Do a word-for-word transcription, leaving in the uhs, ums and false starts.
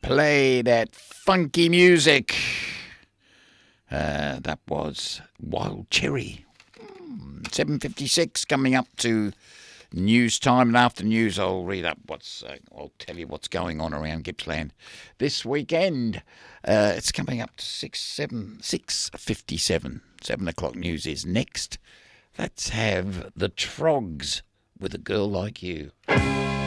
play that funky music. Uh, that was Wild Cherry. seven fifty-six coming up to news time, and after news I'll read up what's uh, I'll tell you what's going on around Gippsland this weekend. Uh, it's coming up to six seven six fifty seven. Seven o'clock news is next. Let's have the Trogs with A Girl Like You.